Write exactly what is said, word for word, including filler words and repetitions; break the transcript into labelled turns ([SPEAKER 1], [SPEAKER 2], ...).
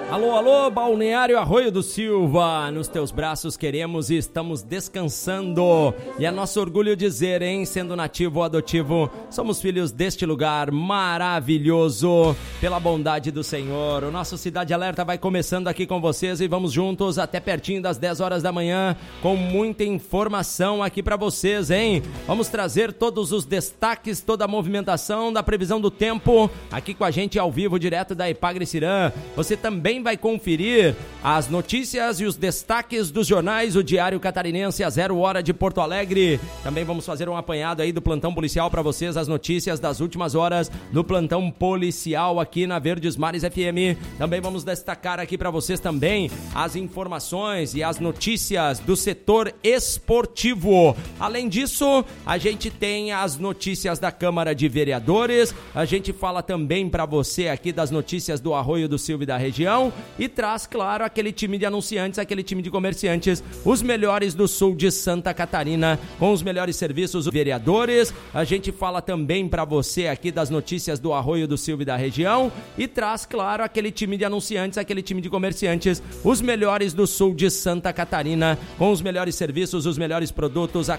[SPEAKER 1] Alô, alô, Balneário Arroio do Silva, nos teus braços queremos e estamos descansando. E é nosso orgulho dizer, hein, sendo nativo ou adotivo, somos filhos deste lugar maravilhoso, pela bondade do Senhor. O nosso Cidade Alerta vai começando aqui com vocês e vamos juntos até pertinho das dez horas da manhã, com muita informação aqui pra vocês, hein? Vamos trazer todos os destaques, toda a movimentação da previsão do tempo, aqui com a gente ao vivo, direto da Ipagre-Cirã. Você também vai conferir as notícias e os destaques dos jornais, o Diário Catarinense, a Zero Hora de Porto Alegre. Também vamos fazer um apanhado aí do plantão policial para vocês, as notícias das últimas horas do plantão policial aqui na Verdes Mares F M. Também vamos destacar aqui para vocês também as informações e as notícias do setor esportivo. Além disso, a gente tem as notícias da Câmara de Vereadores, a gente fala também para você aqui das notícias do Arroio do Silva e da região, e traz, claro, aquele time de anunciantes, aquele time de comerciantes, os melhores do sul de Santa Catarina, com os melhores serviços vereadores. A gente fala também para você aqui das notícias do Arroio do Silva e da região, e traz, claro, aquele time de anunciantes, aquele time de comerciantes, os melhores do sul de Santa Catarina, com os melhores serviços, os melhores produtos, a